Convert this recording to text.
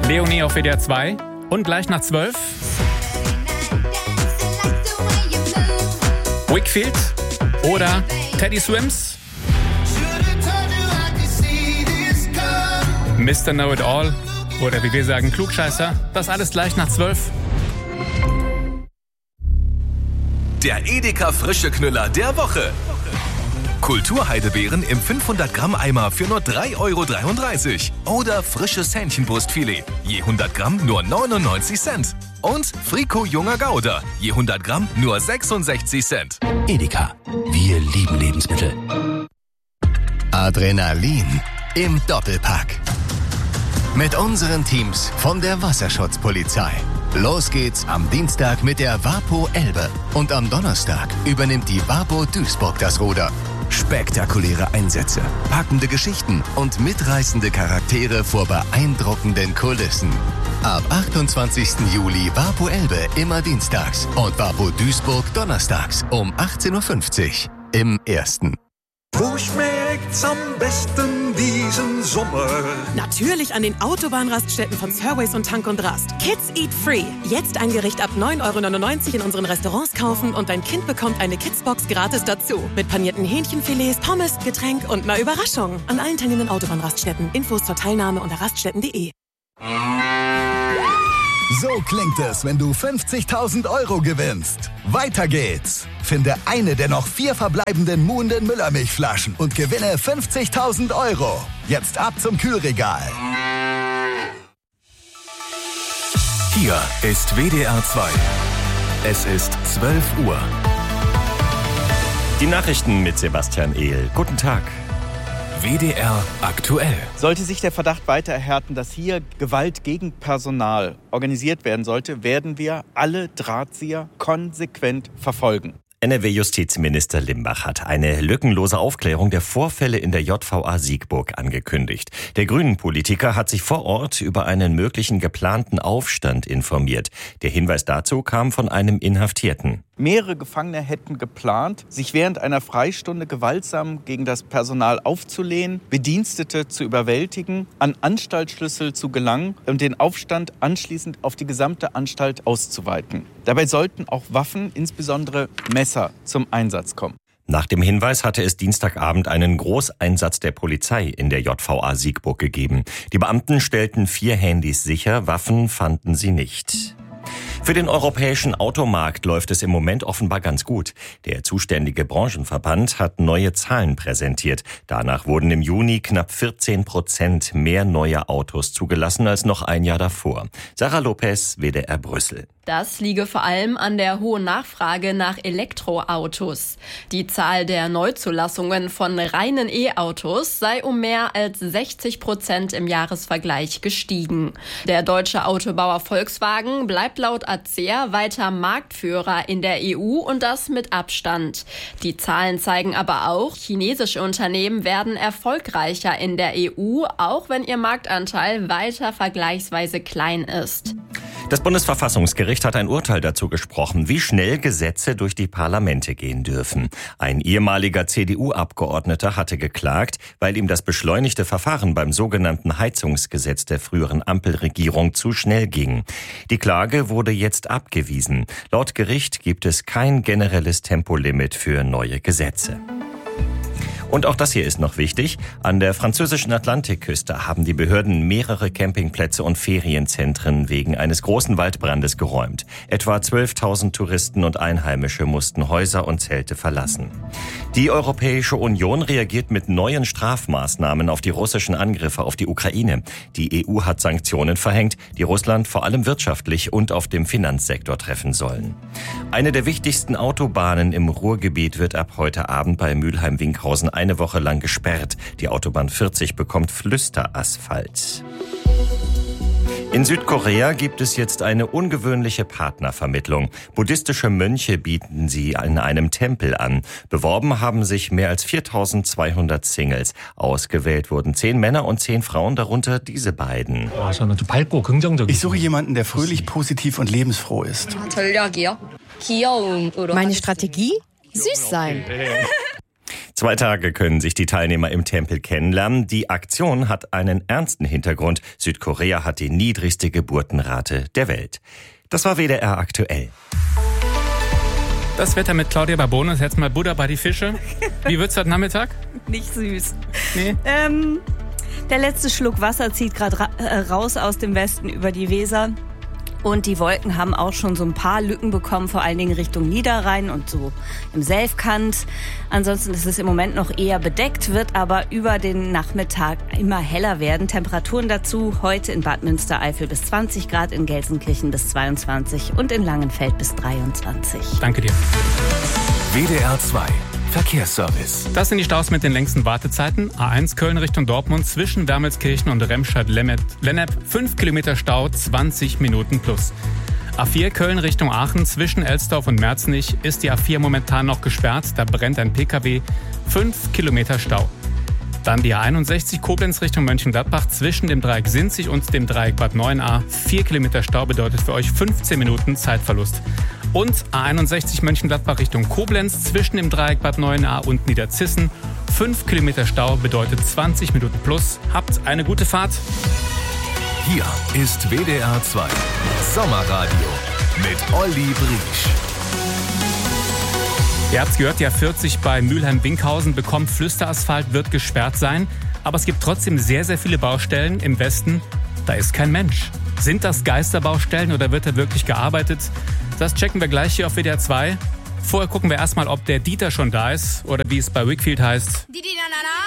Leonie auf WDR 2 und gleich nach 12 Wakefield oder Teddy Swims, Mr. Know-It-All oder wie wir sagen Klugscheißer. Das alles gleich nach 12. Der Edeka frische Knüller der Woche. Kulturheidebeeren im 500 Gramm Eimer für nur 3,33 € oder frisches Hähnchenbrustfilet, je 100 Gramm nur 99 Cent. Und Frico junger Gouda, je 100 Gramm nur 66 Cent. Edeka, wir lieben Lebensmittel. Adrenalin im Doppelpack. Mit unseren Teams von der Wasserschutzpolizei. Los geht's am Dienstag mit der Wapo Elbe. Und am Donnerstag übernimmt die Wapo Duisburg das Ruder. Spektakuläre Einsätze, packende Geschichten und mitreißende Charaktere vor beeindruckenden Kulissen. Ab 28. Juli Wapo Elbe immer dienstags und Wapo Duisburg donnerstags um 18.50 Uhr im Ersten. Wo schmeckt's am besten diesen Sommer? Natürlich an den Autobahnraststätten von Surways und Tank und Rast. Kids Eat Free. Jetzt ein Gericht ab 9,99 € in unseren Restaurants kaufen und dein Kind bekommt eine Kidsbox gratis dazu. Mit panierten Hähnchenfilets, Pommes, Getränk und einer Überraschung. An allen teilnehmenden Autobahnraststätten. Infos zur Teilnahme unter raststätten.de. So klingt es, wenn du 50.000 € gewinnst. Weiter geht's. Finde eine der noch 4 verbleibenden Muhnden Müllermilchflaschen und gewinne 50.000 €. Jetzt ab zum Kühlregal. Hier ist WDR 2. Es ist 12 Uhr. Die Nachrichten mit Sebastian Ehl. Guten Tag. WDR aktuell. Sollte sich der Verdacht weiter erhärten, dass hier Gewalt gegen Personal organisiert werden sollte, werden wir alle Drahtzieher konsequent verfolgen. NRW-Justizminister Limbach hat eine lückenlose Aufklärung der Vorfälle in der JVA Siegburg angekündigt. Der Grünen-Politiker hat sich vor Ort über einen möglichen geplanten Aufstand informiert. Der Hinweis dazu kam von einem Inhaftierten. Mehrere Gefangene hätten geplant, sich während einer Freistunde gewaltsam gegen das Personal aufzulehnen, Bedienstete zu überwältigen, an Anstaltsschlüssel zu gelangen und den Aufstand anschließend auf die gesamte Anstalt auszuweiten. Dabei sollten auch Waffen, insbesondere Messer, zum Einsatz kommen. Nach dem Hinweis hatte es Dienstagabend einen Großeinsatz der Polizei in der JVA Siegburg gegeben. Die Beamten stellten 4 Handys sicher, Waffen fanden sie nicht. Für den europäischen Automarkt läuft es im Moment offenbar ganz gut. Der zuständige Branchenverband hat neue Zahlen präsentiert. Danach wurden im Juni knapp 14% mehr neue Autos zugelassen als noch ein Jahr davor. Sarah Lopez, WDR Brüssel. Das liege vor allem an der hohen Nachfrage nach Elektroautos. Die Zahl der Neuzulassungen von reinen E-Autos sei um mehr als 60% im Jahresvergleich gestiegen. Der deutsche Autobauer Volkswagen bleibt laut ACEA weiter Marktführer in der EU und das mit Abstand. Die Zahlen zeigen aber auch, chinesische Unternehmen werden erfolgreicher in der EU, auch wenn ihr Marktanteil weiter vergleichsweise klein ist. Das Bundesverfassungsgericht hat ein Urteil dazu gesprochen, wie schnell Gesetze durch die Parlamente gehen dürfen. Ein ehemaliger CDU-Abgeordneter hatte geklagt, weil ihm das beschleunigte Verfahren beim sogenannten Heizungsgesetz der früheren Ampelregierung zu schnell ging. Die Klage wurde jetzt abgewiesen. Laut Gericht gibt es kein generelles Tempolimit für neue Gesetze. Und auch das hier ist noch wichtig. An der französischen Atlantikküste haben die Behörden mehrere Campingplätze und Ferienzentren wegen eines großen Waldbrandes geräumt. Etwa 12.000 Touristen und Einheimische mussten Häuser und Zelte verlassen. Die Europäische Union reagiert mit neuen Strafmaßnahmen auf die russischen Angriffe auf die Ukraine. Die EU hat Sanktionen verhängt, die Russland vor allem wirtschaftlich und auf dem Finanzsektor treffen sollen. Eine der wichtigsten Autobahnen im Ruhrgebiet wird ab heute Abend bei Mülheim-Winkhausen eine Woche lang gesperrt. Die Autobahn 40 bekommt Flüsterasphalt. In Südkorea gibt es jetzt eine ungewöhnliche Partnervermittlung. Buddhistische Mönche bieten sie in einem Tempel an. Beworben haben sich mehr als 4.200 Singles. Ausgewählt wurden 10 Männer und 10 Frauen, darunter diese beiden. Ich suche jemanden, der fröhlich, positiv und lebensfroh ist. Meine Strategie? Süß sein. 2 Tage können sich die Teilnehmer im Tempel kennenlernen. Die Aktion hat einen ernsten Hintergrund. Südkorea hat die niedrigste Geburtenrate der Welt. Das war WDR aktuell. Das Wetter mit Claudia Babonus, jetzt mal Buddha bei die Fische. Wie wird's heute Nachmittag? Nicht süß. Nee. Der letzte Schluck Wasser zieht gerade raus aus dem Westen über die Weser. Und die Wolken haben auch schon so ein paar Lücken bekommen, vor allen Dingen Richtung Niederrhein und so im Selfkant. Ansonsten ist es im Moment noch eher bedeckt, wird aber über den Nachmittag immer heller werden. Temperaturen dazu heute in Bad Münstereifel bis 20 Grad, in Gelsenkirchen bis 22 und in Langenfeld bis 23. Danke dir. WDR 2 Verkehrsservice. Das sind die Staus mit den längsten Wartezeiten. A1 Köln Richtung Dortmund zwischen Wermelskirchen und Remscheid-Lennep 5 Kilometer Stau, 20 Minuten plus. A4 Köln Richtung Aachen zwischen Elsdorf und Merzenich ist die A4 momentan noch gesperrt. Da brennt ein PKW, 5 Kilometer Stau. Dann die A61 Koblenz Richtung Mönchengladbach zwischen dem Dreieck Sinzig und dem Dreieck Bad 9a. 4 Kilometer Stau bedeutet für euch 15 Minuten Zeitverlust. Und A61 Mönchengladbach Richtung Koblenz zwischen dem Dreieck Bad 9a und Niederzissen. 5 Kilometer Stau bedeutet 20 Minuten plus. Habt eine gute Fahrt. Hier ist WDR 2 Sommerradio mit Olli Briesch. Ihr habt's gehört, die A40 bei Mülheim-Winkhausen bekommt Flüsterasphalt, wird gesperrt sein. Aber es gibt trotzdem sehr, sehr viele Baustellen im Westen. Da ist kein Mensch. Sind das Geisterbaustellen oder wird da wirklich gearbeitet? Das checken wir gleich hier auf WDR 2. Vorher gucken wir erstmal, ob der Dieter schon da ist oder wie es bei Wickfield heißt.